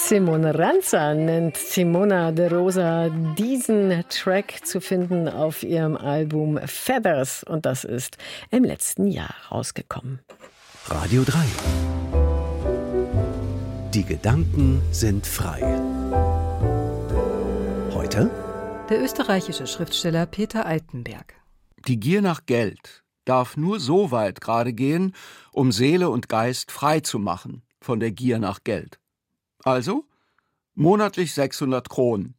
Simone Ranzer nennt Simona de Rosa diesen Track zu finden auf ihrem Album Feathers. Und das ist im letzten Jahr rausgekommen. Radio 3. Die Gedanken sind frei. Heute der österreichische Schriftsteller Peter Altenberg. Die Gier nach Geld darf nur so weit gerade gehen, um Seele und Geist frei zu machen von der Gier nach Geld. Also monatlich 600 Kronen.